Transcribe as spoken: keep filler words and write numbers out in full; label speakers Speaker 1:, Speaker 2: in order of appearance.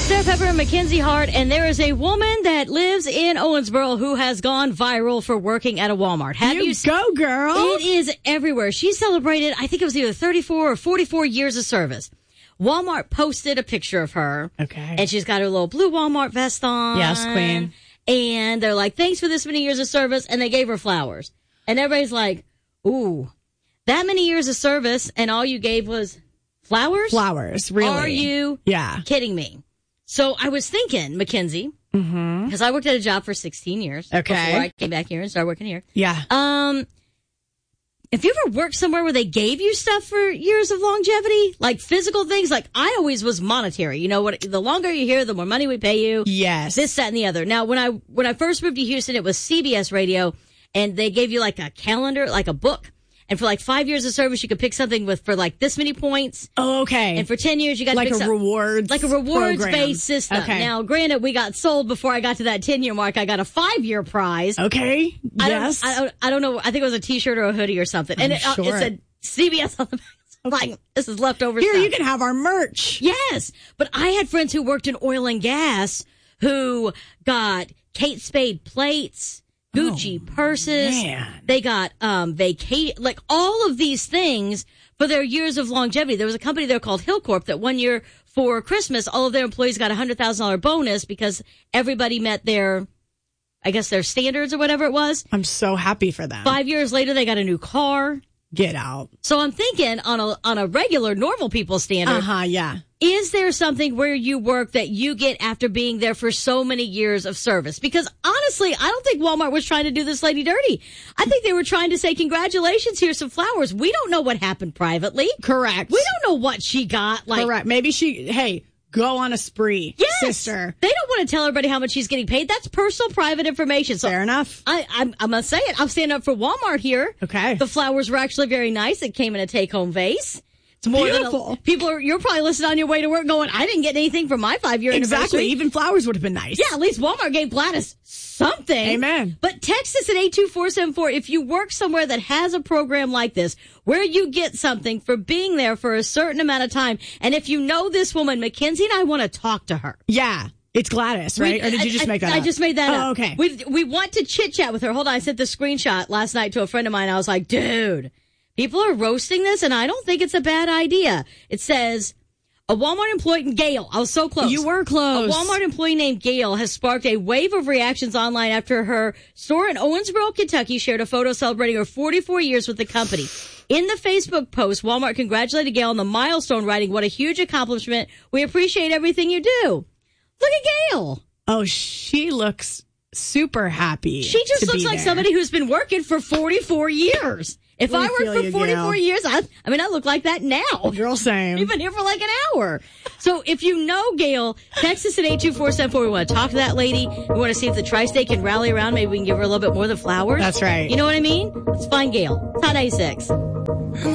Speaker 1: Sarah Pepper and Mackenzie Hart, and there is a woman that lives in Owensboro who has gone viral for working at a Walmart. Have
Speaker 2: you,
Speaker 1: you
Speaker 2: go, girl?
Speaker 1: It is everywhere. She celebrated, I think it was either thirty-four or forty-four years of service. Walmart posted a picture of her.
Speaker 2: Okay.
Speaker 1: And she's got her little blue Walmart vest on.
Speaker 2: Yes, queen.
Speaker 1: And they're like, thanks for this many years of service. And they gave her flowers. And everybody's like, ooh, that many years of service and all you gave was flowers?
Speaker 2: Flowers, really.
Speaker 1: Are you
Speaker 2: yeah.
Speaker 1: kidding me? So I was thinking, Mackenzie, because mm-hmm. I worked at a job for sixteen years.
Speaker 2: Okay.
Speaker 1: Before I came back here and started working here.
Speaker 2: Yeah.
Speaker 1: Um, if you ever worked somewhere where they gave you stuff for years of longevity, like physical things, like I always was monetary. You know what? The longer you're here, the more money we pay you.
Speaker 2: Yes.
Speaker 1: This, that, and the other. Now, when I when I first moved to Houston, it was C B S Radio, and they gave you like a calendar, like a book. And for like five years of service, you could pick something with for like this many points.
Speaker 2: Oh, okay.
Speaker 1: And for ten years, you got
Speaker 2: like
Speaker 1: to pick
Speaker 2: a
Speaker 1: some,
Speaker 2: rewards,
Speaker 1: like a rewards based system.
Speaker 2: Okay.
Speaker 1: Now, granted, we got sold before I got to that ten year mark. I got a five year prize.
Speaker 2: Okay.
Speaker 1: I
Speaker 2: yes.
Speaker 1: Don't, I don't. I don't know. I think it was a T-shirt or a hoodie or something,
Speaker 2: I'm
Speaker 1: and it,
Speaker 2: sure.
Speaker 1: it said C B S on the back. I'm like, this is leftover
Speaker 2: Here,
Speaker 1: stuff.
Speaker 2: you can have our merch.
Speaker 1: Yes, but I had friends who worked in oil and gas who got Kate Spade plates. Gucci
Speaker 2: oh,
Speaker 1: purses.
Speaker 2: Man.
Speaker 1: They got um vacate like all of these things for their years of longevity. There was a company there called Hillcorp that one year for Christmas, all of their employees got a hundred thousand dollar bonus because everybody met their, I guess their standards or whatever it was.
Speaker 2: I'm so happy for them.
Speaker 1: Five years later, they got a new car.
Speaker 2: Get out.
Speaker 1: So I'm thinking on a on a regular normal people standard.
Speaker 2: Uh huh. Yeah.
Speaker 1: Is there something where you work that you get after being there for so many years of service? Because honestly, I don't think Walmart was trying to do this lady dirty. I think they were trying to say, congratulations, here's some flowers. We don't know what happened privately.
Speaker 2: Correct.
Speaker 1: We don't know what she got. Like,
Speaker 2: correct. Maybe she, hey, go on a spree,
Speaker 1: yes,
Speaker 2: sister.
Speaker 1: They don't want to tell everybody how much she's getting paid. That's personal, private information. So
Speaker 2: fair enough.
Speaker 1: I, I'm, I'm going to say it. I'm standing up for Walmart here.
Speaker 2: Okay.
Speaker 1: The flowers were actually very nice. It came in a take-home vase. It's more
Speaker 2: beautiful.
Speaker 1: Than a, people are, you're probably listening on your way to work going, I didn't get anything for my five year anniversary.
Speaker 2: Exactly. Even flowers would have been nice.
Speaker 1: Yeah, at least Walmart gave Gladys something.
Speaker 2: Amen.
Speaker 1: But text us at eight two four seven four if you work somewhere that has a program like this, where you get something for being there for a certain amount of time. And if you know this woman, Mackenzie and I want to talk to her.
Speaker 2: Yeah. It's Gladys, right?
Speaker 1: We,
Speaker 2: or did you just
Speaker 1: I,
Speaker 2: make that
Speaker 1: I,
Speaker 2: up?
Speaker 1: I just made that
Speaker 2: oh,
Speaker 1: up.
Speaker 2: okay.
Speaker 1: We, we want to chit chat with her. Hold on. I sent the screenshot last night to a friend of mine. I was like, dude, people are roasting this, and I don't think it's a bad idea. It says, a Walmart employee, Gail, I was so close.
Speaker 2: You were close.
Speaker 1: A Walmart employee named Gail has sparked a wave of reactions online after her store in Owensboro, Kentucky shared a photo celebrating her forty-four years with the company. In the Facebook post, Walmart congratulated Gail on the milestone, writing, what a huge accomplishment. We appreciate everything you do. Look at Gail.
Speaker 2: Oh, she looks super happy.
Speaker 1: She just
Speaker 2: to
Speaker 1: looks
Speaker 2: be
Speaker 1: like
Speaker 2: there.
Speaker 1: somebody who's been working for forty-four years. If
Speaker 2: We
Speaker 1: I
Speaker 2: feel
Speaker 1: worked for
Speaker 2: you,
Speaker 1: forty-four
Speaker 2: Gail.
Speaker 1: years, I, I mean, I look like that now.
Speaker 2: Girl, same.
Speaker 1: You've been here for like an hour. So if you know Gail, text us at eight two four seven four. We want to talk to that lady. We want to see if the Tri-State can rally around. Maybe we can give her a little bit more than flowers.
Speaker 2: That's right.
Speaker 1: You know what I mean? Let's find Gail. It's Hot ninety-six.